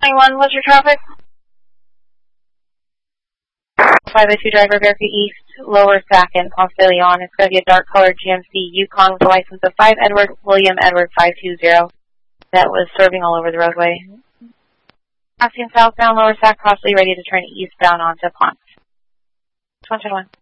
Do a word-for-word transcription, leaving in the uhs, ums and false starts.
twenty-one, what's your traffic? five oh two driver, Berkeley East, lower second, Ponce de Leon. It's going to be a dark colored G M C Yukon with a license of five Edward William Edward five two zero that was serving all over the roadway. Passing southbound, lower sac, possibly ready to turn eastbound onto Ponce. one twenty-one.